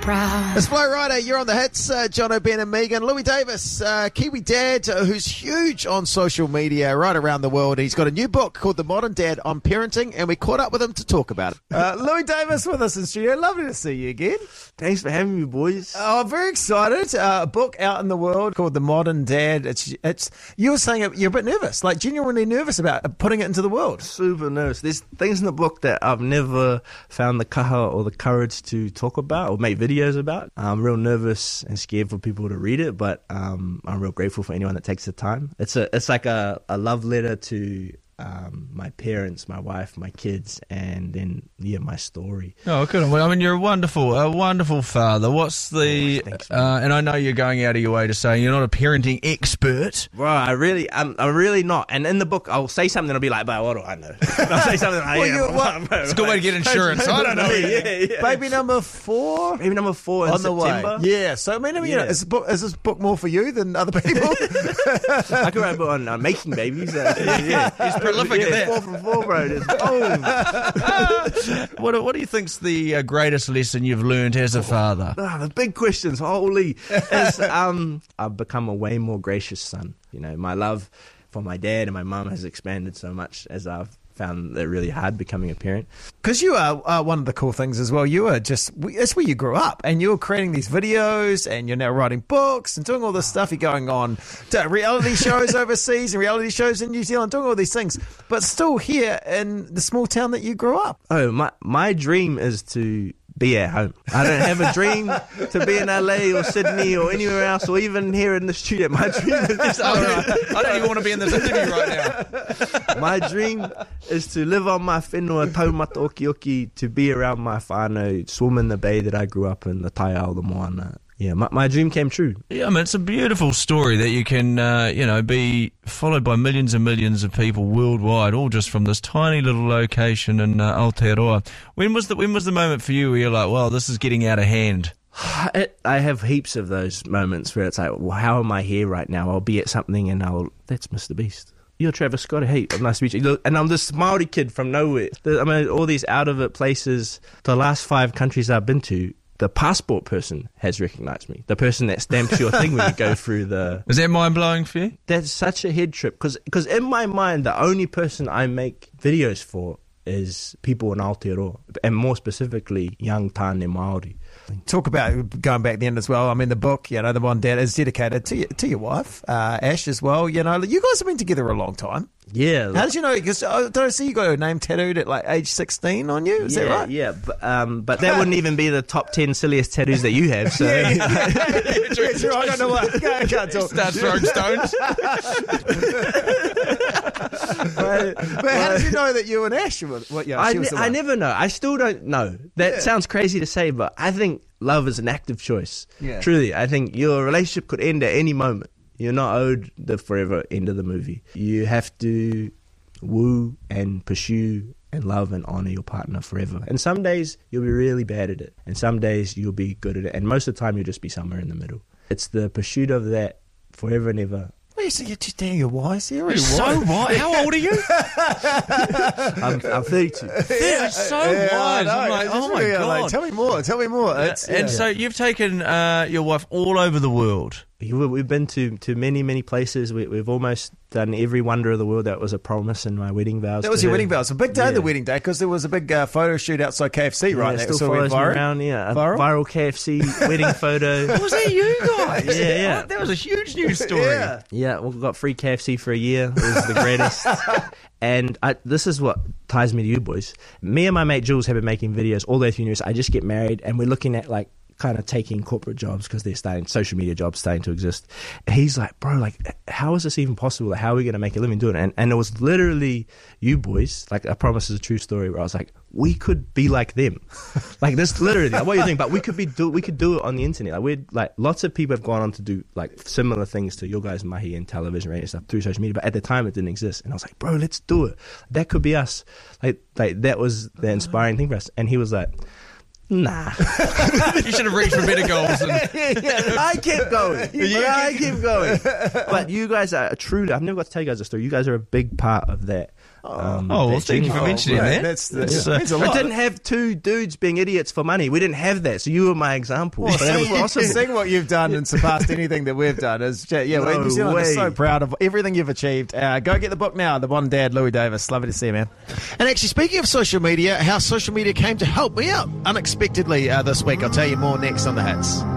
Proud. It's Flow Rider, you're on the hits. John O'Ben and Megan. Louis Davis, Kiwi dad, who's huge on social media right around the world. He's got a new book called The Modern Dad on Parenting, and we caught up with him to talk about it. Louis Davis with us in studio. Lovely to see you again. Thanks for having me, boys. Oh, very excited. A book out in the world called The Modern Dad. It's. You were saying you're a bit nervous, like genuinely nervous about putting it into the world. Super nervous. There's things in the book that I've never found the kaha or the courage to talk about or make videos about. I'm real nervous and scared for people to read it, but I'm real grateful for anyone that takes the time. It's like a love letter to my parents, my wife, my kids, and then my story. Oh, good. Well, I mean, you're a wonderful father. What's the? Thanks, and I know you're going out of your way to say you're not a parenting expert. Bro, I'm really not. And in the book, I'll say something and I'll be like, "But what do I know?" I'll say something. It's a good way to get insurance. I don't know. Yeah. Baby number 4. Baby number 4 in on the September. way. Yeah. So I mean, you know, is this book more for you than other people? I could write a book on making babies. He's prolific at that. 4 from 4, bro. What do you think's the greatest lesson you've learned as a father? The big questions, holy, is I've become a way more gracious son. You know, my love for my dad and my mum has expanded so much as I've found it really hard becoming a parent. Because you are one of the cool things as well. You are it's where you grew up, and you're creating these videos, and you're now writing books and doing all this stuff. You're going on to reality shows overseas and reality shows in New Zealand, doing all these things, but still here in the small town that you grew up. Oh, my dream is to be at home. I don't have a dream to be in LA or Sydney or anywhere else, or even here in the studio. My dream is just, I don't even want to be in this interview right now. My dream is to live on my whenua, taumata oki, to be around my whānau, swim in the bay that I grew up in, the Taiao, the Moana. Yeah, my dream came true. Yeah, I mean, it's a beautiful story that you can, be followed by millions and millions of people worldwide, all just from this tiny little location in Aotearoa. When was the moment for you where you're like, well, this is getting out of hand? I have heaps of those moments where it's like, well, how am I here right now? I'll be at something and that's Mr. Beast. You're Travis Scott. Hey, nice to meet you. And I'm this Māori kid from nowhere. I mean, all these out-of-it places, the last 5 countries I've been to, the passport person has recognised me. The person that stamps your thing when you go through the... Is that mind-blowing for you? That's such a head trip. Because in my mind, the only person I make videos for is people in Aotearoa, and more specifically, young tāne Māori. Talk about going back then as well. I mean, the book, The Modern Dad, is dedicated to your wife, Ash, as well. You know, you guys have been together a long time. Yeah. How did you know? Because don't I see you got her name tattooed at like age 16 on you? Is that right? Yeah, but that wouldn't even be the top 10 silliest tattoos that you have. So True. I don't know what. I can't talk. Start throwing stones. But how did you know that you and Ash were? I never know. I still don't know. That sounds crazy to say, but I think love is an active choice. Yeah. Truly, I think your relationship could end at any moment. You're not owed the forever end of the movie. You have to woo and pursue and love and honour your partner forever. And some days you'll be really bad at it, and some days you'll be good at it, and most of the time you'll just be somewhere in the middle. It's the pursuit of that forever and ever. Well, so you're just damn, you're wise. You're so wise. How old are you? I'm 32. They're so wise. I'm like, oh my God. Like, tell me more. So you've taken your wife all over the world. We've been to many, many places. We've almost done every wonder of the world. That was a promise in my wedding vows. That was your wedding vows. A big day, the wedding day, because there was a big photo shoot outside KFC, right? It still follows me around, a viral KFC wedding photo. Oh, was that you guys? Yeah. Oh, that was a huge news story. Yeah, we got free KFC for a year. It was the greatest. And this is what ties me to you boys. Me and my mate Jules have been making videos all the way through news. I just get married, and we're looking at kind of taking corporate jobs because social media jobs starting to exist. And he's like, bro, how is this even possible? How are we going to make a living doing it? And it was literally you boys, I promise is a true story, where I was like, we could be like them. This literally, what you think, but we could do it on the internet. Lots of people have gone on to do similar things to your guys' mahi and television, radio stuff through social media, but at the time it didn't exist. And I was like, bro, let's do it. That could be us. That was the inspiring thing for us. And he was like, nah. You should have reached for better goals. I kept going. But you guys are truly, I've never got to tell you guys a story. You guys are a big part of that well, thank you for mentioning that. That's It's, means a lot. I didn't have two dudes being idiots for money. We didn't have that, so you were my example. Well, But that was possible. seeing what you've done and surpassed anything that we've done is, New Zealand is so proud of everything you've achieved. Go get the book now, The One Dad, Louis Davis. Lovely to see you, man. And actually, speaking of social media, how social media came to help me out unexpectedly this week. I'll tell you more next on The Hits.